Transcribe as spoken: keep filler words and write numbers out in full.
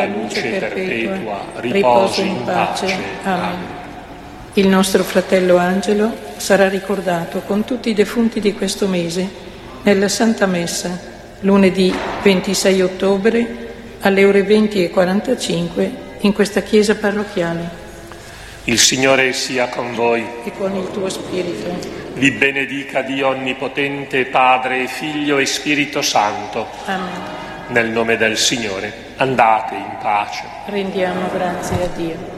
nella luce perpetua, riposi in pace. Amen. Il nostro fratello Angelo sarà ricordato con tutti i defunti di questo mese nella Santa Messa, lunedì ventisei ottobre alle ore venti e quarantacinque in questa chiesa parrocchiale. Il Signore sia con voi. E con il tuo spirito. Vi benedica Dio Onnipotente, Padre, Figlio e Spirito Santo. Amen. Nel nome del Signore, andate in pace. Rendiamo grazie a Dio.